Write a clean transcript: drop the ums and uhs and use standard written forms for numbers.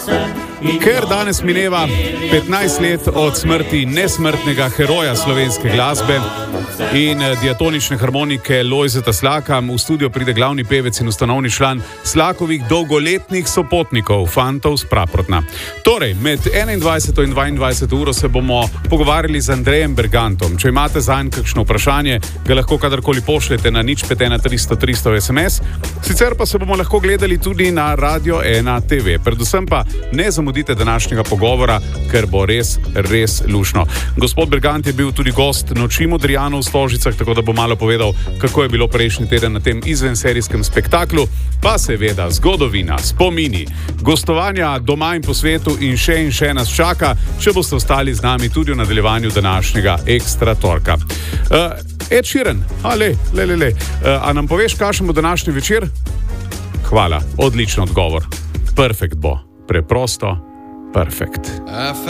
Ker danes mineva 15 let od smrti nesmrtnega heroja slovenske glasbe in diatonične harmonike Lojzeta Slaka, v studio pride glavni pevec in ustanovni član Slakovih dolgoletnih sopotnikov, fantov s Praprotna. Torej, med 21. in 22. uro se bomo pogovarjali z Andrejem Bergantom. Če imate zanj kakšno vprašanje, ga lahko kadarkoli pošljete na 051 300 300 SMS. Sicer pa se bomo lahko gledali tudi na Radio 1 TV. Predvsem pa ne zamudite današnjega pogovora, ker bo res, res lušno. Gospod Bergant je bil tudi gost Noči Modrijanov v Stožicah, tako da bo malo povedal, kako je bilo prejšnji teden na tem izvenserijskem spektaklu, pa seveda zgodovina, spomini, gostovanja doma in po svetu in še nas čaka, če boste ostali z nami tudi v nadaljevanju današnjega Ekstra torka. Ed Sheeran, a nam poveš, kakšen bo današnji večer? Hvala, odličen odgovor. Perfekt bo. Preprosto, perfekt.